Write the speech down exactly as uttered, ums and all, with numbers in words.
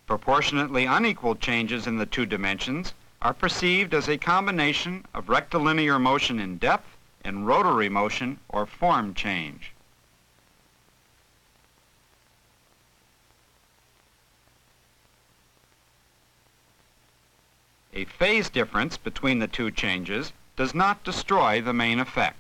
Proportionately unequal changes in the two dimensions are perceived as a combination of rectilinear motion in depth and rotary motion or form change. A phase difference between the two changes does not destroy the main effect.